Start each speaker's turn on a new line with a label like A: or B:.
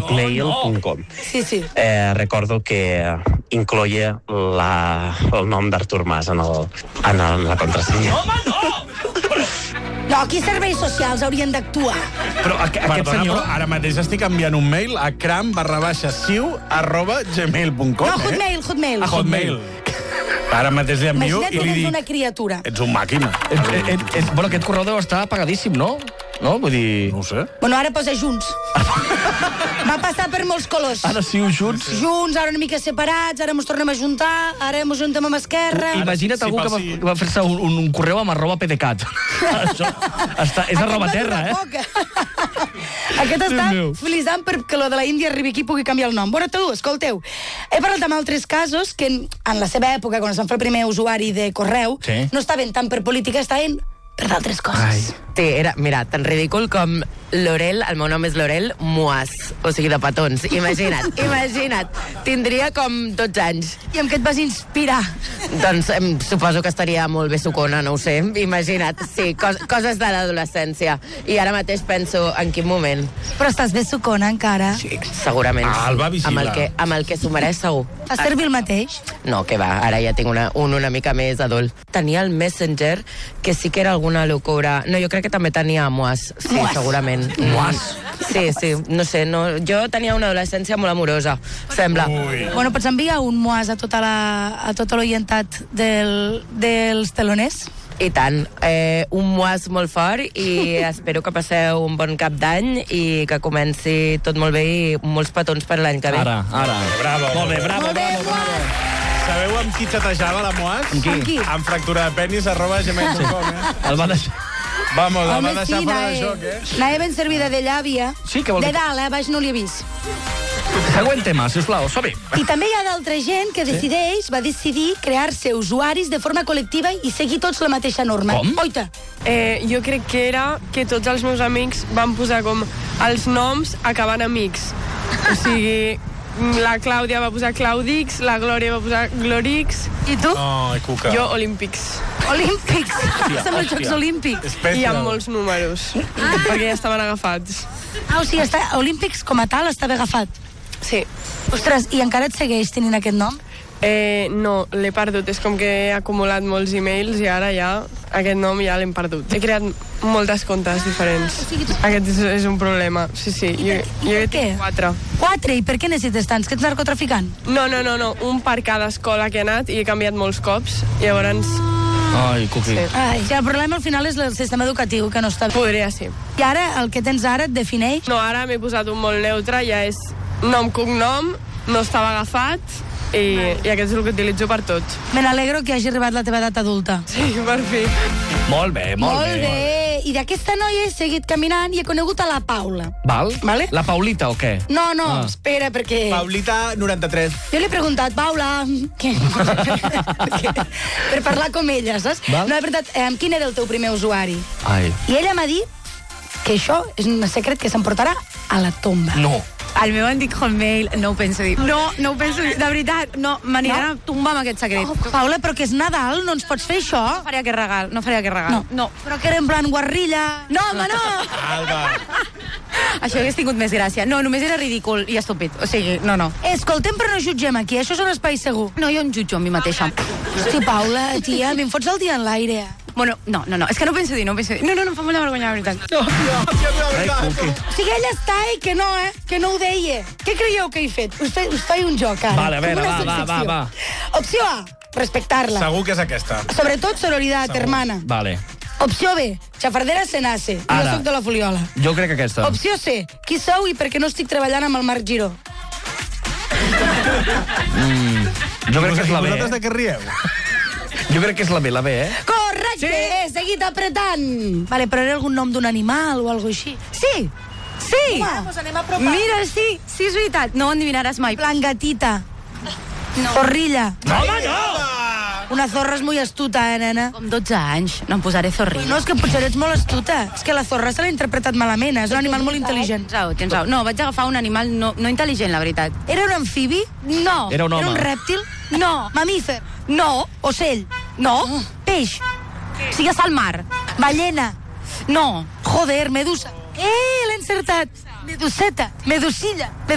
A: hotmail.com.
B: Sí.
A: Recordo que incloia el nom d'Artur Mas en la contrasenya.
B: No, aquí serveis socials haurien d'actuar.
C: Però aquest senyor... Però ara mateix estic enviant un mail a cram_siu@gmail.com.
B: No, Hotmail.
C: Hotmail. Ara mateix li envio
B: Imagina't
C: i
B: que
C: li
B: ets
C: dic...
B: una criatura.
C: Ets un màquina.
D: Bueno, aquest correu deu estar apagadíssim, no? No? Vull dir...
C: No ho sé.
B: Bueno, ara posa junts. Va passar per molts colors.
D: Ara sí, junts.
B: Junts, ara una mica separats, ara mos tornem a juntar, ara mos juntem amb Esquerra.
D: Imagina't algú que va fer-se un correu amb @pdecat. Això és arroba terra, eh?
B: Aquest està flisant perquè lo de la Índia arribi aquí i pugui canviar el nom. Bueno, tu, escolteu, he parlat amb altres casos que en la seva època, quan es van fer el primer usuari de correu, no estaven tant per política, estaven per d'altres coses.
E: Sí, era, mira, tan ridícul com Lorel, el meu nom és Lorel Muas, o sigui, de petons. Imagina't, tindria com 12 anys.
B: I amb què et vas inspirar?
E: Doncs suposo que estaria molt bé sucona, no ho sé, imagina't, sí, coses de l'adolescència. I ara mateix penso, en quin moment?
B: Però estàs bé sucona encara?
E: Sí, segurament sí.
C: El va vigilar.
E: Amb el que s'ho mereix, segur.
B: Fas servir el mateix?
E: No, que va, ara ja tinc una mica més adult. Tenia el Messenger, que sí que era alguna locura. No, jo crec que també tenia Muas, sí, segurament.
D: Muas?
E: Sí, no sé, jo tenia una adolescència molt amorosa, sembla.
B: Bueno, pots enviar un Muas a tota l'orientat dels teloners?
E: I tant, un Muas molt fort i espero que passeu un bon cap d'any i que comenci tot molt bé i molts petons per l'any que ve.
D: Ara.
C: Bravo.
D: Molt bé, bravo.
C: Sabeu amb qui xatejava la Moas?
D: Amb qui?
C: Amb fracturapenis@gmail.com,
D: El va deixar...
C: Vamos, el va deixar fora de joc,
B: Anava ben servida de llàvia.
D: Sí, què vol dir?
B: De dalt, baix no l'hi he vist.
D: Següent tema, sisplau, som-hi.
B: I també hi ha d'altra gent que va decidir crear-se usuaris de forma col·lectiva i seguir tots la mateixa norma.
D: Com?
B: Oita.
F: Jo crec que era que tots els meus amics van posar com els noms acabant amb X. O sigui, la Clàudia va posar Claudix, la Glòria va posar Glorix.
B: I tu?
C: Ai, cuca.
F: Jo, Olímpics.
B: Olímpics. Som els Jocs Olímpics.
F: I amb molts números, perquè ja estaven agafats.
B: O sigui, Olímpics com a tal estava agafat.
F: Sí.
B: Ostres, i encara et segueix tenint aquest nom?
F: No, l'he perdut. És com que he acumulat molts e-mails i ara ja aquest nom ja l'hem perdut. He creat moltes comptes diferents. Aquest és un problema. Sí. Jo tinc 4.
B: 4? I per què necessites tants? Que ets narcotraficant?
F: No. Un per cada escola que he anat i he canviat molts cops. Llavors...
D: Ai, cuqui.
B: Sí, el problema al final és el sistema educatiu, que no està bé.
F: Podria ser.
B: I ara, el que tens ara et defineix?
F: No, ara m'he posat un molt neutre, ja és nom, cognom, no estava agafat i aquest és el que utilitzo per tot.
B: Me n'alegro que hagi arribat la teva edat adulta.
F: Sí, per fi.
D: Molt bé.
B: I d'aquesta noia he seguit caminant i he conegut a la Paula.
D: Vale? La Paulita o què?
B: No, espera, perquè...
C: Paulita, 93.
B: Jo li he preguntat, Paula, què? per parlar com ella, saps? No, he preguntat, quin era el teu primer usuari?
D: Ai.
B: I ella m'ha dit que això és un secret que s'emportarà a la tomba.
D: No.
G: El meu antic hotmail no ho penso dir. No ho penso dir. De veritat, no, m'aniran a tombar amb aquest secret.
B: Paula, però que és Nadal, no ens pots fer això?
G: No faria aquest regal.
B: No. Però que era en plan guarrilla.
G: No, home, no!
C: Alba.
G: Això hagués tingut més gràcia. No, només era ridícul i estúpid. O sigui, no.
B: Escoltem, però no jutgem aquí. Això és un espai segur.
G: No, jo em jutjo a mi mateixa.
B: Hosti, Paula, tia, em fots el dia en l'aire.
G: Bueno, no, és que no penso dir. No, em fa molta vergonya, la veritat.
B: O sigui, ella està i que no ho deia. Què creieu que he fet? Us faig un joc, ara.
D: Vale, a veure, va.
B: Opció A, respectar-la.
C: Segur que és aquesta.
B: Sobretot sororidad, hermana.
D: Vale.
B: Opció B, xafardera se nace. Jo soc de la Fuliola.
D: Jo crec que aquesta.
B: Opció C, qui sou i per què no estic treballant amb el Marc Giró?
D: Jo crec que és la B.
C: Vosaltres de què rieu?
D: Jo crec que és la B,
B: Correcte! He seguit apretant. Vale, però era algun nom d'un animal o alguna així?
G: Sí!
B: Vamos, anem a apropar.
G: Mira, sí, és veritat. No ho endivinaràs mai.
B: Plangatita. Zorrilla.
D: No, home, no!
B: Una zorra és molt astuta, nena?
G: Com 12 anys, no em posaré zorrilla.
B: No, és que potser ets molt astuta. És que la zorra se l'ha interpretat malament, és un animal molt intel·ligent.
G: Tens raó. No, vaig agafar un animal no intel·ligent, la veritat.
B: Era un amfibi?
G: No.
D: Era un home.
B: Era un rèptil?
G: No.
B: Mamífer?
G: No.
B: Ocell?
G: No.
B: Peix?
G: Sigues al mar.
B: Ballena?
G: No.
B: Joder, medusa. L'he encertat. Meduseta. Medusilla.